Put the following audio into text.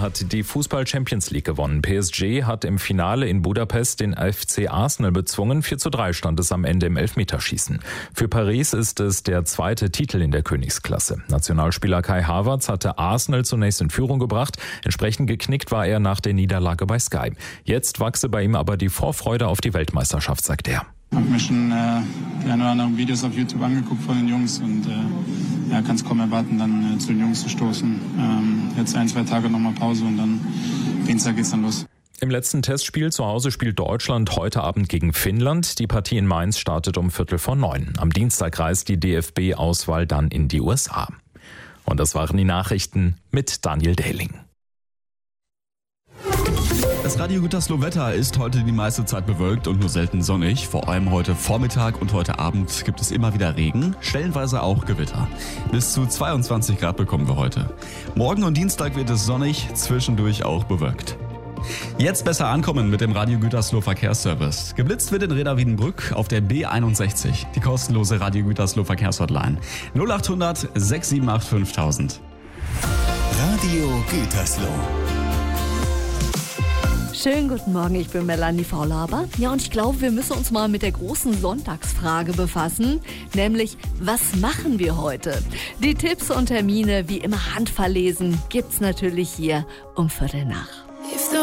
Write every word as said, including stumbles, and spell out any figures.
hat die Fußball-Champions League gewonnen. P S G hat im Finale in Budapest den F C Arsenal bezwungen. vier zu drei stand es am Ende im Elfmeterschießen. Für Paris ist es der zweite Titel in der Königsklasse. Nationalspieler Kai Havertz hatte Arsenal zunächst in Führung gebracht. Entsprechend geknickt war er nach der Niederlage bei Sky. Jetzt wachse bei ihm aber die Vorfreude auf die Weltmeisterschaft, sagt er. Ich habe mir schon äh, die ein oder anderen Videos auf YouTube angeguckt von den Jungs und äh, ja, kann es kaum erwarten, dann äh, zu den Jungs zu stoßen. Ähm, jetzt ein, zwei Tage nochmal Pause und dann Dienstag geht's dann los. Im letzten Testspiel zu Hause spielt Deutschland heute Abend gegen Finnland. Die Partie in Mainz startet um Viertel vor neun. Am Dienstag reist die D F B-Auswahl dann in die U S A. Und das waren die Nachrichten mit Daniel Dehling. Das Radio Gütersloh-Wetter ist heute die meiste Zeit bewölkt und nur selten sonnig. Vor allem heute Vormittag und heute Abend gibt es immer wieder Regen, stellenweise auch Gewitter. Bis zu zweiundzwanzig Grad bekommen wir heute. Morgen und Dienstag wird es sonnig, zwischendurch auch bewölkt. Jetzt besser ankommen mit dem Radio Gütersloh Verkehrsservice. Geblitzt wird in Reda Wiedenbrück auf der B einundsechzig, die kostenlose Radio Gütersloh Verkehrshotline. null achthundert sechs sieben acht fünftausend. Radio Gütersloh. Schönen guten Morgen, ich bin Melanie Faulhaber. Ja, und ich glaube, wir müssen uns mal mit der großen Sonntagsfrage befassen, nämlich, was machen wir heute? Die Tipps und Termine, wie immer handverlesen, gibt's natürlich hier um Viertel nach.